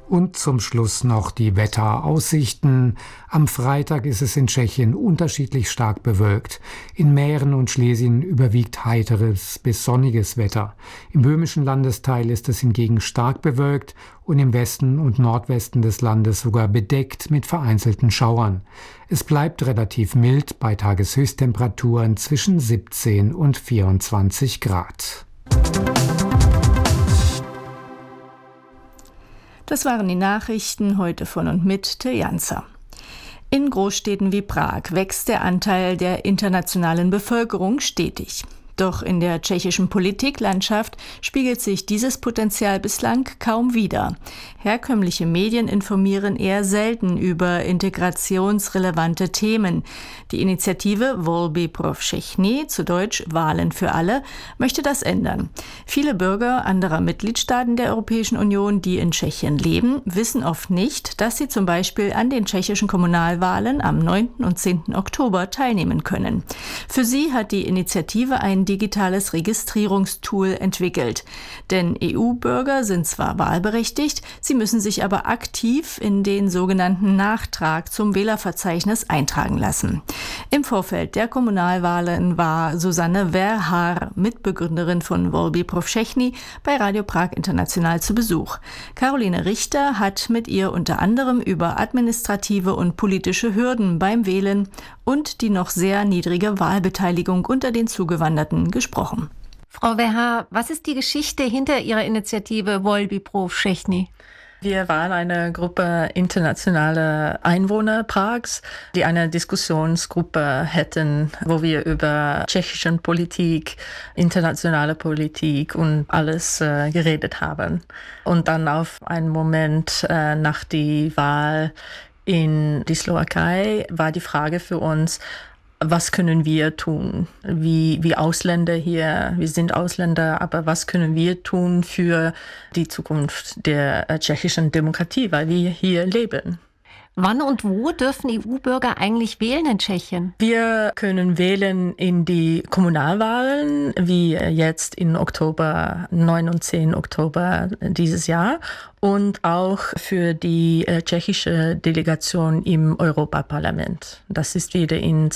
Und zum Schluss noch die Wetteraussichten. Am Freitag ist es in Tschechien unterschiedlich stark bewölkt. In Mähren und Schlesien überwiegt heiteres bis sonniges Wetter. Im böhmischen Landesteil ist es hingegen stark bewölkt und im Westen und Nordwesten des Landes sogar bedeckt mit vereinzelten Schauern. Es bleibt relativ mild bei Tageshöchsttemperaturen zwischen 17 und 24 Grad. Das waren die Nachrichten heute von und mit Till Janzer. In Großstädten wie Prag wächst der Anteil der internationalen Bevölkerung stetig. Doch in der tschechischen Politiklandschaft spiegelt sich dieses Potenzial bislang kaum wider. Herkömmliche Medien informieren eher selten über integrationsrelevante Themen. Die Initiative Volby pro všechny, zu Deutsch Wahlen für alle, möchte das ändern. Viele Bürger anderer Mitgliedstaaten der Europäischen Union, die in Tschechien leben, wissen oft nicht, dass sie zum Beispiel an den tschechischen Kommunalwahlen am 9. und 10. Oktober teilnehmen können. Für sie hat die Initiative ein digitales Registrierungstool entwickelt. Denn EU-Bürger sind zwar wahlberechtigt, sie müssen sich aber aktiv in den sogenannten Nachtrag zum Wählerverzeichnis eintragen lassen. Im Vorfeld der Kommunalwahlen war Susanne Verhaar, Mitbegründerin von Volby pro všechny, bei Radio Prag International zu Besuch. Caroline Richter hat mit ihr unter anderem über administrative und politische Hürden beim Wählen und die noch sehr niedrige Wahlbeteiligung unter den Zugewanderten gesprochen. Frau Verhaar, was ist die Geschichte hinter Ihrer Initiative Volby pro všechny? Wir waren eine Gruppe internationaler Einwohner Prags, die eine Diskussionsgruppe hätten, wo wir über tschechische Politik, internationale Politik und alles geredet haben. Und dann auf einen Moment nach der Wahl in die Slowakei war die Frage für uns, was können wir tun? Wie Ausländer hier, wir sind Ausländer, aber was können wir tun für die Zukunft der tschechischen Demokratie, weil wir hier leben? Wann und wo dürfen EU-Bürger eigentlich wählen in Tschechien? Wir können wählen in die Kommunalwahlen, wie jetzt im Oktober, 9 und 10 Oktober dieses Jahr, und auch für die tschechische Delegation im Europaparlament. Das ist wieder in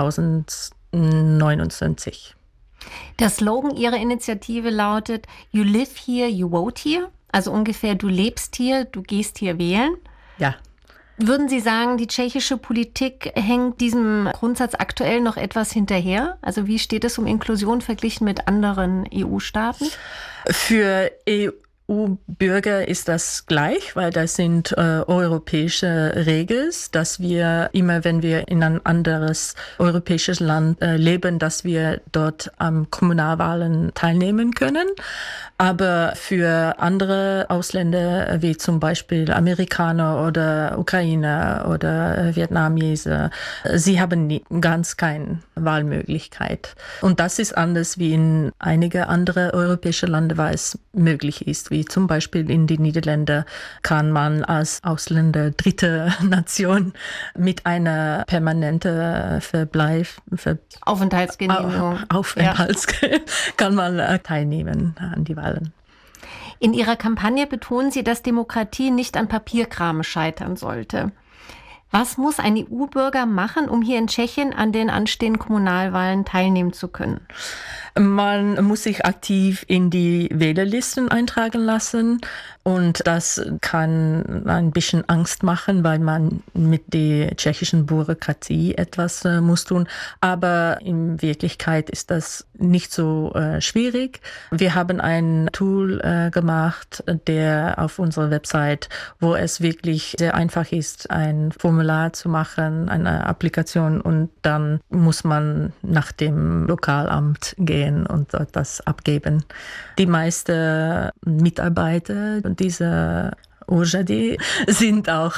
2029. Der Slogan Ihrer Initiative lautet You live here, you vote here. Also ungefähr, du lebst hier, du gehst hier wählen. Ja. Würden Sie sagen, die tschechische Politik hängt diesem Grundsatz aktuell noch etwas hinterher? Also wie steht es um Inklusion verglichen mit anderen EU-Staaten? Für EU-Bürger ist das gleich, weil das sind europäische Regeln, dass wir immer, wenn wir in ein anderes europäisches Land leben, dass wir dort am Kommunalwahlen teilnehmen können. Aber für andere Ausländer, wie zum Beispiel Amerikaner oder Ukrainer oder Vietnamese, sie haben ganz keine Wahlmöglichkeit. Und das ist anders wie in einige andere europäische Länder, wo es möglich ist. Wie zum Beispiel in den Niederlanden kann man als Ausländer dritter Nation mit einer permanenten Aufenthaltsgenehmigung kann man teilnehmen an die Wahlen. In Ihrer Kampagne betonen Sie, dass Demokratie nicht an Papierkram scheitern sollte. Was muss ein EU-Bürger machen, um hier in Tschechien an den anstehenden Kommunalwahlen teilnehmen zu können? Man muss sich aktiv in die Wählerlisten eintragen lassen und das kann ein bisschen Angst machen, weil man mit der tschechischen Bürokratie etwas muss tun. Aber in Wirklichkeit ist das nicht so schwierig. Wir haben ein Tool gemacht, der auf unserer Website, wo es wirklich sehr einfach ist, ein Formular zu machen, eine Applikation, und dann muss man nach dem Lokalamt gehen und dort das abgeben. Die meisten Mitarbeiter dieser Úřady sind auch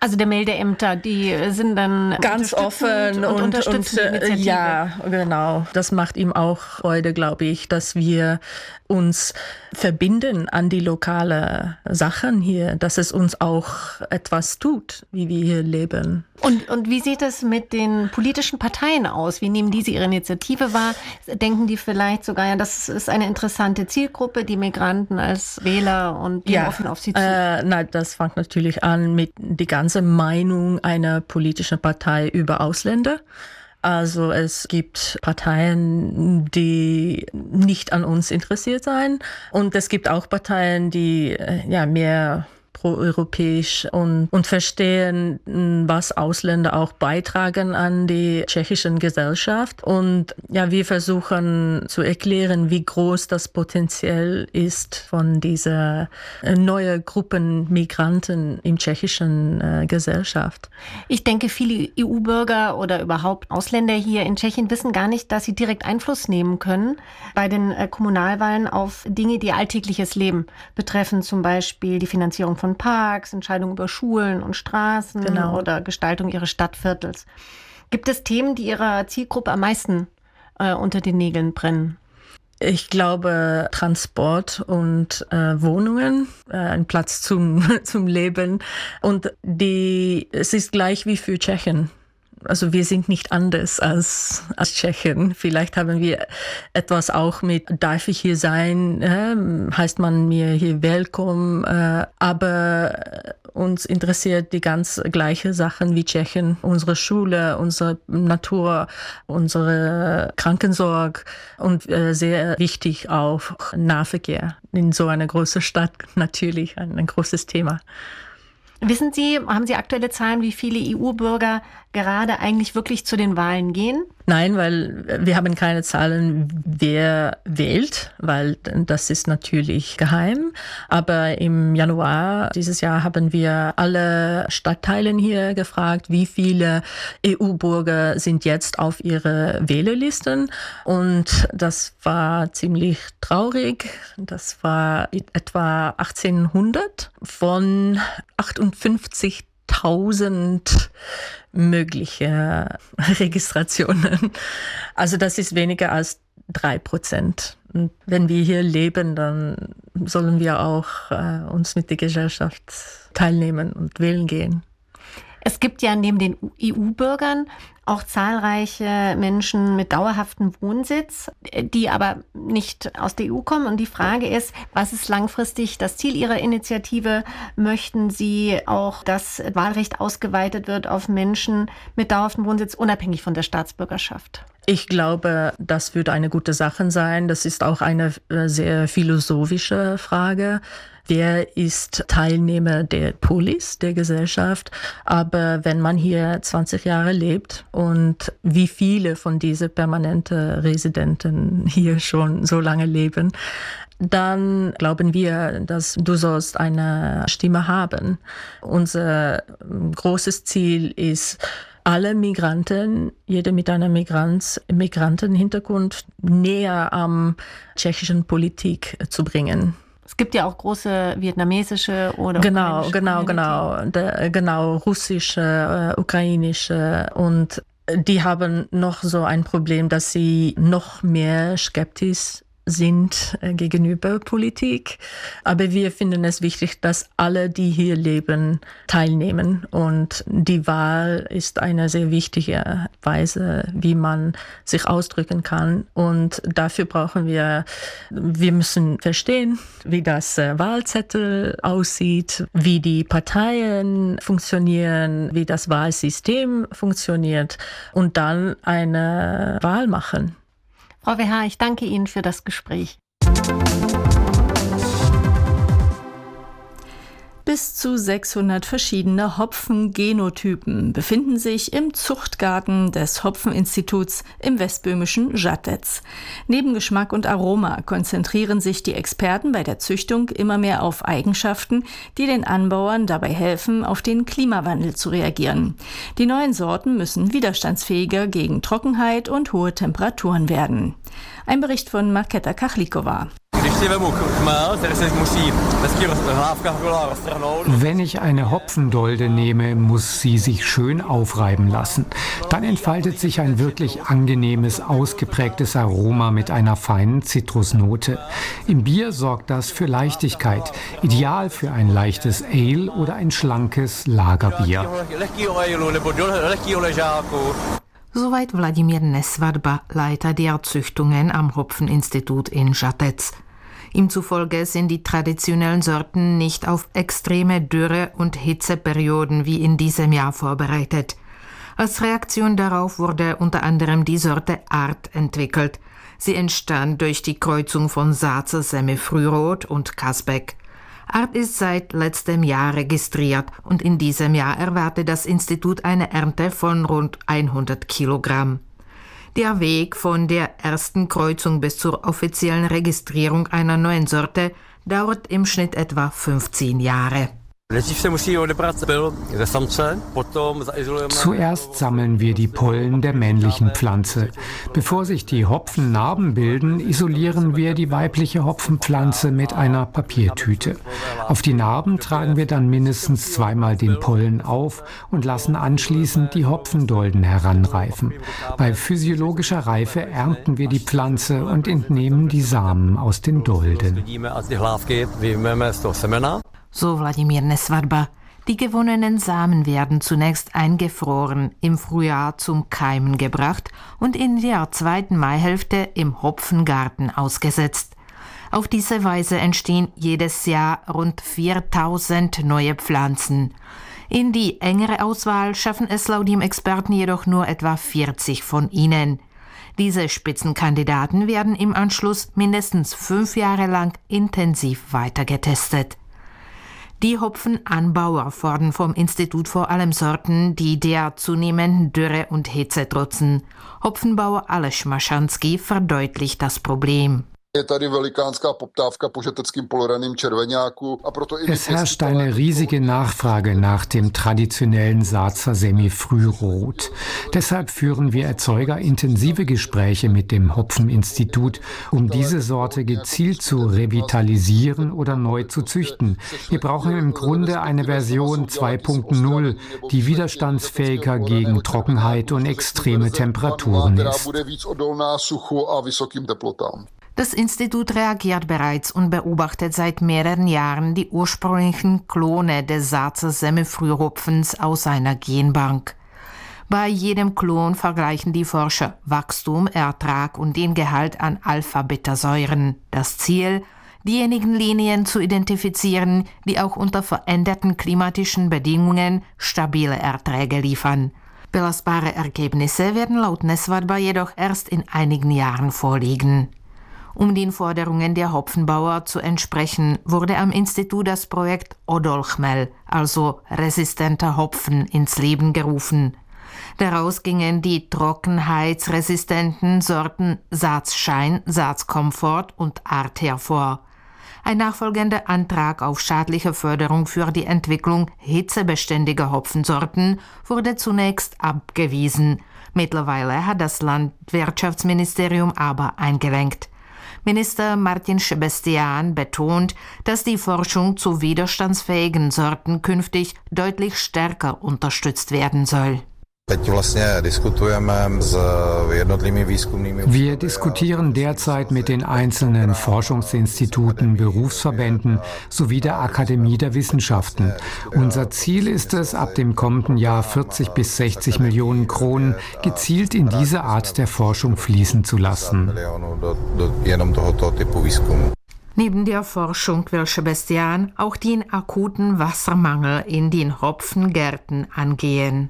Also der Meldeämter, die sind dann ganz offen und unterstützen die Initiative. Ja, genau. Das macht ihm auch Freude, glaube ich, dass wir uns verbinden an die lokale Sachen hier, dass es uns auch etwas tut, wie wir hier leben. Und wie sieht es mit den politischen Parteien aus? Wie nehmen diese ihre Initiative wahr? Denken die vielleicht sogar, ja, das ist eine interessante Zielgruppe, die Migranten als Wähler, und gehen offen auf sie zu? Nein, das fängt natürlich an mit die ganze Meinung einer politischen Partei über Ausländer. Also es gibt Parteien, die nicht an uns interessiert sein, und es gibt auch Parteien, die mehr proeuropäisch und verstehen, was Ausländer auch beitragen an die tschechische Gesellschaft. Und ja, wir versuchen zu erklären, wie groß das Potenzial ist von dieser neuen Gruppen Migranten in tschechischen Gesellschaft. Ich denke, viele EU-Bürger oder überhaupt Ausländer hier in Tschechien wissen gar nicht, dass sie direkt Einfluss nehmen können bei den Kommunalwahlen auf Dinge, die ihr alltägliches Leben betreffen, zum Beispiel die Finanzierung von Parks, Entscheidungen über Schulen und Straßen oder Gestaltung ihres Stadtviertels. Gibt es Themen, die Ihrer Zielgruppe am meisten unter den Nägeln brennen? Ich glaube, Transport und Wohnungen, ein Platz zum Leben. Und es ist gleich wie für Tschechen. Also wir sind nicht anders als Tschechen. Vielleicht haben wir etwas auch mit, darf ich hier sein, heißt man mir hier willkommen, aber uns interessiert die ganz gleiche Sachen wie Tschechen. Unsere Schule, unsere Natur, unsere Krankensorge und sehr wichtig auch Nahverkehr. In so einer großen Stadt natürlich ein großes Thema. Wissen Sie, haben Sie aktuelle Zahlen, wie viele EU-Bürger gerade eigentlich wirklich zu den Wahlen gehen? Nein, weil wir haben keine Zahlen, wer wählt, weil das ist natürlich geheim. Aber im Januar dieses Jahr haben wir alle Stadtteile hier gefragt, wie viele EU-Bürger sind jetzt auf ihre Wählerlisten. Und das war ziemlich traurig. Das war etwa 1800 von 58.000 mögliche Registrationen. Also das ist weniger als 3%. Und wenn wir hier leben, dann sollen wir auch uns mit der Gesellschaft teilnehmen und wählen gehen. Es gibt ja neben den EU-Bürgern auch zahlreiche Menschen mit dauerhaftem Wohnsitz, die aber nicht aus der EU kommen. Und die Frage ist, was ist langfristig das Ziel Ihrer Initiative? Möchten Sie auch, dass Wahlrecht ausgeweitet wird auf Menschen mit dauerhaftem Wohnsitz, unabhängig von der Staatsbürgerschaft? Ich glaube, das würde eine gute Sache sein. Das ist auch eine sehr philosophische Frage. Wer ist Teilnehmer der Polis, der Gesellschaft? Aber wenn man hier 20 Jahre lebt und wie viele von diesen permanenten Residenten hier schon so lange leben, dann glauben wir, dass du sollst eine Stimme haben. Unser großes Ziel ist, alle Migranten, jeder mit einem Migrantenhintergrund, näher am tschechischen Politik zu bringen. Es gibt ja auch große vietnamesische oder genau, russische, ukrainische, und die haben noch so ein Problem, dass sie noch mehr skeptisch sind gegenüber Politik. Aber wir finden es wichtig, dass alle, die hier leben, teilnehmen. Und die Wahl ist eine sehr wichtige Weise, wie man sich ausdrücken kann. Und dafür wir müssen verstehen, wie das Wahlzettel aussieht, wie die Parteien funktionieren, wie das Wahlsystem funktioniert und dann eine Wahl machen. Frau Wehr, ich danke Ihnen für das Gespräch. Bis zu 600 verschiedene Hopfengenotypen befinden sich im Zuchtgarten des Hopfeninstituts im westböhmischen Žatec. Neben Geschmack und Aroma konzentrieren sich die Experten bei der Züchtung immer mehr auf Eigenschaften, die den Anbauern dabei helfen, auf den Klimawandel zu reagieren. Die neuen Sorten müssen widerstandsfähiger gegen Trockenheit und hohe Temperaturen werden. Ein Bericht von Markéta Kachlikova. Wenn ich eine Hopfendolde nehme, muss sie sich schön aufreiben lassen. Dann entfaltet sich ein wirklich angenehmes, ausgeprägtes Aroma mit einer feinen Zitrusnote. Im Bier sorgt das für Leichtigkeit, ideal für ein leichtes Ale oder ein schlankes Lagerbier. Soweit Wladimír Nesvadba, Leiter der Züchtungen am Hopfeninstitut in Žatec. Ihm zufolge sind die traditionellen Sorten nicht auf extreme Dürre- und Hitzeperioden wie in diesem Jahr vorbereitet. Als Reaktion darauf wurde unter anderem die Sorte Art entwickelt. Sie entstand durch die Kreuzung von Saatze Semifrührot und Kasbek. Art ist seit letztem Jahr registriert und in diesem Jahr erwartet das Institut eine Ernte von rund 100 Kilogramm. Der Weg von der ersten Kreuzung bis zur offiziellen Registrierung einer neuen Sorte dauert im Schnitt etwa 15 Jahre. Zuerst sammeln wir die Pollen der männlichen Pflanze. Bevor sich die Hopfennarben bilden, isolieren wir die weibliche Hopfenpflanze mit einer Papiertüte. Auf die Narben tragen wir dann mindestens zweimal den Pollen auf und lassen anschließend die Hopfendolden heranreifen. Bei physiologischer Reife ernten wir die Pflanze und entnehmen die Samen aus den Dolden. So Wladimír Nesvadba. Die gewonnenen Samen werden zunächst eingefroren, im Frühjahr zum Keimen gebracht und in der zweiten Maihälfte im Hopfengarten ausgesetzt. Auf diese Weise entstehen jedes Jahr rund 4000 neue Pflanzen. In die engere Auswahl schaffen es laut dem Experten jedoch nur etwa 40 von ihnen. Diese Spitzenkandidaten werden im Anschluss mindestens 5 Jahre lang intensiv weitergetestet. Die Hopfenanbauer fordern vom Institut vor allem Sorten, die der zunehmenden Dürre und Hitze trotzen. Hopfenbauer Aleš Mašanský verdeutlicht das Problem. Es herrscht eine riesige Nachfrage nach dem traditionellen Saatzer Semifrührot. Deshalb führen wir Erzeuger intensive Gespräche mit dem Hopfeninstitut, um diese Sorte gezielt zu revitalisieren oder neu zu züchten. Wir brauchen im Grunde eine Version 2.0, die widerstandsfähiger gegen Trockenheit und extreme Temperaturen ist. Das Institut reagiert bereits und beobachtet seit mehreren Jahren die ursprünglichen Klone des Saatzer Semifrühhopfens aus seiner Genbank. Bei jedem Klon vergleichen die Forscher Wachstum, Ertrag und den Gehalt an Alpha-Beta-Säuren. Das Ziel, diejenigen Linien zu identifizieren, die auch unter veränderten klimatischen Bedingungen stabile Erträge liefern. Belastbare Ergebnisse werden laut Nesvadba jedoch erst in einigen Jahren vorliegen. Um den Forderungen der Hopfenbauer zu entsprechen, wurde am Institut das Projekt Odol-Chmel, also resistenter Hopfen, ins Leben gerufen. Daraus gingen die trockenheitsresistenten Sorten Saatschein, Saatkomfort und Art hervor. Ein nachfolgender Antrag auf staatliche Förderung für die Entwicklung hitzebeständiger Hopfensorten wurde zunächst abgewiesen. Mittlerweile hat das Landwirtschaftsministerium aber eingelenkt. Minister Martin Šebestián betont, dass die Forschung zu widerstandsfähigen Sorten künftig deutlich stärker unterstützt werden soll. Wir diskutieren derzeit mit den einzelnen Forschungsinstituten, Berufsverbänden sowie der Akademie der Wissenschaften. Unser Ziel ist es, ab dem kommenden Jahr 40 bis 60 Millionen Kronen gezielt in diese Art der Forschung fließen zu lassen. Neben der Forschung will Šebestián auch den akuten Wassermangel in den Hopfengärten angehen.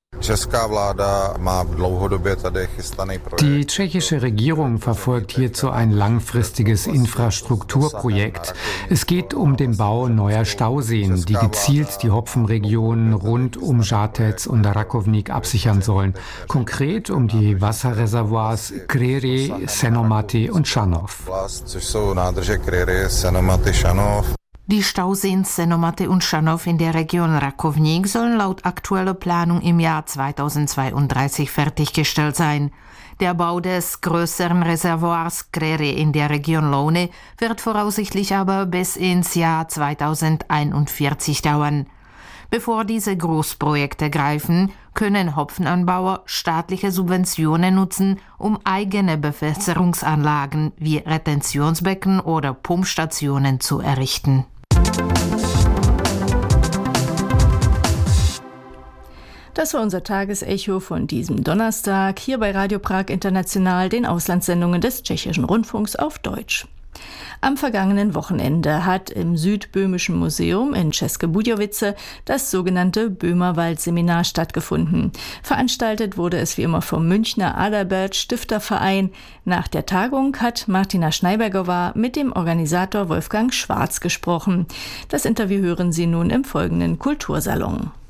Die tschechische Regierung verfolgt hierzu ein langfristiges Infrastrukturprojekt. Es geht um den Bau neuer Stauseen, die gezielt die Hopfenregionen rund um Žatec und Rakovník absichern sollen. Konkret um die Wasserreservoirs Krere, Senomaty und Šanov. Die Stauseen Senomaty und Chanow in der Region Rakovník sollen laut aktueller Planung im Jahr 2032 fertiggestellt sein. Der Bau des größeren Reservoirs Krere in der Region Louny wird voraussichtlich aber bis ins Jahr 2041 dauern. Bevor diese Großprojekte greifen, können Hopfenanbauer staatliche Subventionen nutzen, um eigene Bewässerungsanlagen wie Retentionsbecken oder Pumpstationen zu errichten. Das war unser Tagesecho von diesem Donnerstag hier bei Radio Prag International, den Auslandssendungen des Tschechischen Rundfunks auf Deutsch. Am vergangenen Wochenende hat im Südböhmischen Museum in České Budějovice das sogenannte Böhmerwald-Seminar stattgefunden. Veranstaltet wurde es wie immer vom Münchner Adalbert Stifterverein. Nach der Tagung hat Martina Schneibergová mit dem Organisator Wolfgang Schwarz gesprochen. Das Interview hören Sie nun im folgenden Kultursalon.